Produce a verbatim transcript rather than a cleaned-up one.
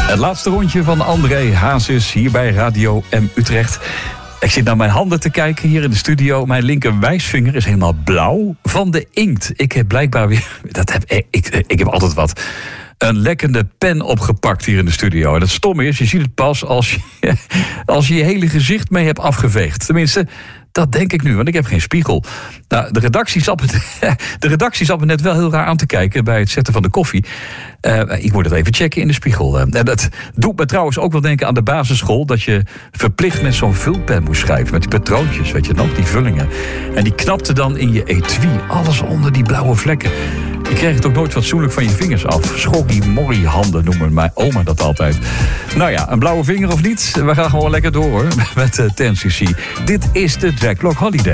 Het laatste rondje van André Hazes hier bij Radio M Utrecht. Ik zit naar mijn handen te kijken hier in de studio. Mijn linker wijsvinger is helemaal blauw van de inkt. Ik heb blijkbaar weer... Dat heb, ik, ik, ik heb altijd wat... een lekkende pen opgepakt hier in de studio. En het stomme is, je ziet het pas als je als je, je hele gezicht mee hebt afgeveegd. Tenminste, dat denk ik nu, want ik heb geen spiegel. Nou, de redactie zat me, de redactie zat me net wel heel raar aan te kijken bij het zetten van de koffie. Uh, ik moet het even checken in de spiegel. Uh, dat doet me trouwens ook wel denken aan de basisschool, dat je verplicht met zo'n vulpen moest schrijven. Met die patroontjes, weet je nog, die vullingen. En die knapte dan in je etui. Alles onder die blauwe vlekken. Je kreeg het ook nooit fatsoenlijk van je vingers af. Schorrie-morrie handen noemen mijn oma dat altijd. Nou ja, een blauwe vinger of niet? We gaan gewoon lekker door hoor. Met uh, ten C C. Dit is de Dreadlock Holiday.